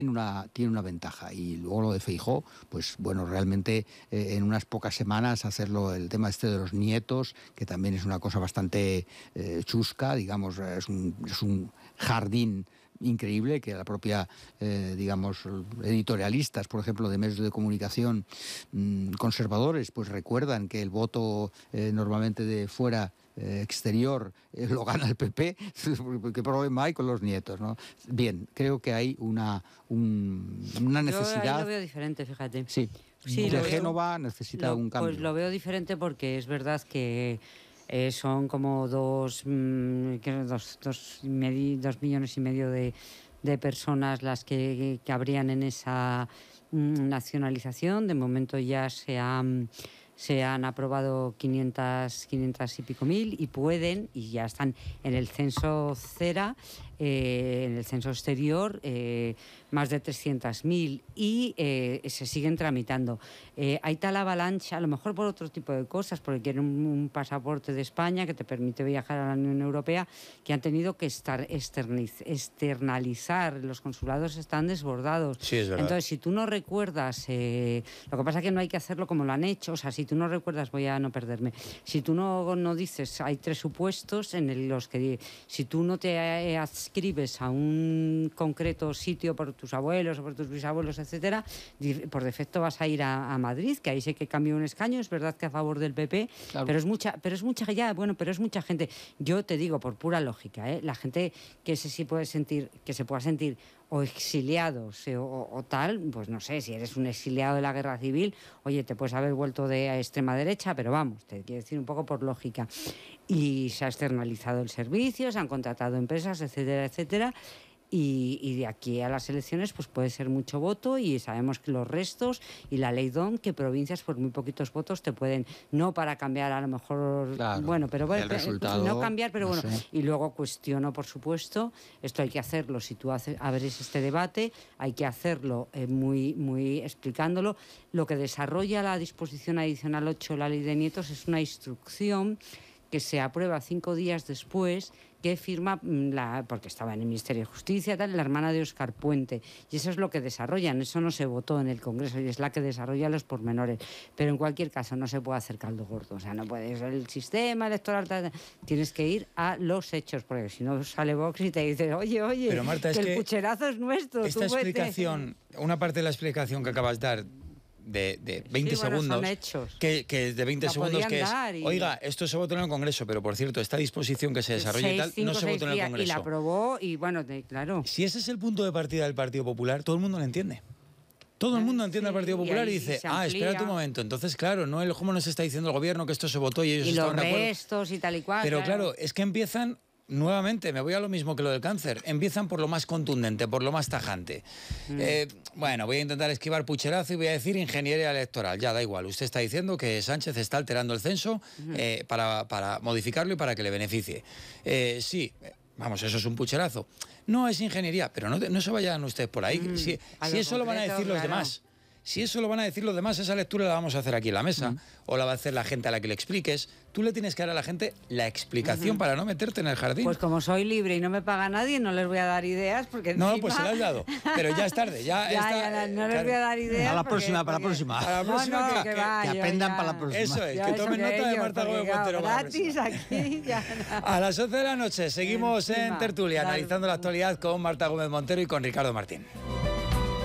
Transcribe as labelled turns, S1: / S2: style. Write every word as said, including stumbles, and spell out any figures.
S1: Tiene una, tiene una ventaja, y luego lo de Feijóo, pues bueno, realmente eh, en unas pocas semanas hacerlo, el tema este de los nietos, que también es una cosa bastante eh, chusca, digamos, es un, es un jardín increíble que la propia, eh, digamos, editorialistas, por ejemplo, de medios de comunicación mmm, conservadores, pues recuerdan que el voto eh, normalmente de fuera eh, exterior eh, lo gana el P P. ¿Qué problema hay con los nietos, no? Bien, creo que hay una, un, una necesidad.
S2: Yo ahí lo veo diferente, fíjate.
S1: Sí,
S2: sí
S1: de Génova necesita
S2: lo,
S1: un cambio.
S2: Pues lo veo diferente porque es verdad que Eh, son como dos, mmm, dos, dos, medi, dos millones y medio de, de personas las que, que habrían en esa mmm, nacionalización. De momento ya se han, se han aprobado quinientas, quinientas y pico mil y pueden, y ya están en el censo CERA, eh, en el censo exterior, eh, más de trescientas mil, y eh, se siguen tramitando. Eh, hay tal avalancha, a lo mejor por otro tipo de cosas, porque quieren un, un pasaporte de España que te permite viajar a la Unión Europea, que han tenido que estar externiz, externalizar. Los consulados están desbordados.
S3: Sí, es verdad.
S2: Entonces, si tú no recuerdas, eh, lo que pasa es que no hay que hacerlo como lo han hecho. O sea, si tú no recuerdas, voy a no perderme. Si tú no, no dices, hay tres supuestos en el, los que, si tú no te adscribes a un concreto sitio por tus abuelos o por tus bisabuelos, etcétera, por defecto vas a ir a, a Madrid, que ahí sé que cambió un escaño, es verdad que a favor del P P, claro. pero es mucha, pero es mucha ya, bueno, pero es mucha gente. Yo te digo, por pura lógica, ¿eh? La gente que se sí puede sentir, que se pueda sentir o exiliados o, o, o tal, pues no sé, si eres un exiliado de la guerra civil, oye, te puedes haber vuelto de a extrema derecha, pero vamos, te quiero decir un poco por lógica. Y se ha externalizado el servicio, se han contratado empresas, etcétera, etcétera. Y, y de aquí a las elecciones pues puede ser mucho voto, y sabemos que los restos y la ley D O M, que provincias por muy poquitos votos te pueden, no para cambiar a lo mejor, claro, bueno, pero bueno, no cambiar, pero no bueno, sé. Y luego cuestiono, por supuesto, esto hay que hacerlo, si tú haces, abres este debate, hay que hacerlo eh, muy, muy explicándolo. Lo que desarrolla la disposición adicional ocho, la ley de nietos, es una instrucción que se aprueba cinco días después, que firma, la, porque estaba en el Ministerio de Justicia, tal, la hermana de Óscar Puente. Y eso es lo que desarrollan, eso no se votó en el Congreso, y es la que desarrolla los pormenores. Pero en cualquier caso no se puede hacer caldo gordo, o sea, no puedes, el sistema electoral, tal, tienes que ir a los hechos, porque si no sale Vox y te dice, oye, oye,
S3: pero Marta,
S2: que
S3: es
S2: el
S3: que
S2: pucherazo es nuestro.
S3: Esta explicación, vete. Una parte de la explicación que acabas de dar, de, de veinte
S2: sí, bueno,
S3: segundos,
S2: son hechos.
S3: Que, que de veinte
S2: la
S3: segundos que es,
S2: y...
S3: oiga, esto se votó en el Congreso, pero por cierto, esta disposición que se desarrolla
S2: seis,
S3: y tal,
S2: cinco,
S3: no se votó en el Congreso.
S2: Y la aprobó, y bueno, de, claro.
S3: Si ese es el punto de partida del Partido Popular, todo el mundo lo entiende. Todo el mundo entiende sí, al Partido Popular y, y dice, ah, espérate un momento, entonces claro, no el cómo nos está diciendo el gobierno que esto se votó y ellos
S2: y
S3: estaban de acuerdo.
S2: Y los restos y tal y cual.
S3: Pero
S2: claro.
S3: claro, es que empiezan... Nuevamente, me voy a lo mismo que lo del cáncer. Empiezan por lo más contundente, por lo más tajante. Mm. Eh, bueno, voy a intentar esquivar pucherazo y voy a decir ingeniería electoral. Ya, da igual. Usted está diciendo que Sánchez está alterando el censo eh, para, para modificarlo y para que le beneficie. Eh, sí, vamos, eso es un pucherazo. No es ingeniería, pero no, no se vayan ustedes por ahí. Mm. Si, si eso lo van a decir los claro. demás. Si eso lo van a decir los demás, esa lectura la vamos a hacer aquí en la mesa, mm. o la va a hacer la gente a la que le expliques. Tú le tienes que dar a la gente la explicación uh-huh. para no meterte en el jardín.
S2: Pues como soy libre y no me paga nadie, no les voy a dar ideas porque
S3: no,
S2: encima...
S3: pues se las has dado, pero ya es tarde. Ya,
S2: ya,
S3: está,
S2: ya no les voy a dar ideas.
S1: A la
S2: porque,
S1: próxima, para
S2: porque...
S1: la próxima.
S3: Para la próxima
S2: no, no,
S3: que,
S2: que,
S3: que,
S2: va,
S1: que aprendan ya, para la próxima.
S3: Eso es,
S2: ya
S3: que tomen nota de Marta Gómez Montero.
S2: Gratis aquí, ya.
S3: A las once de la noche seguimos encima, en tertulia, claro, analizando la actualidad con Marta Gómez Montero y con Ricardo Martín.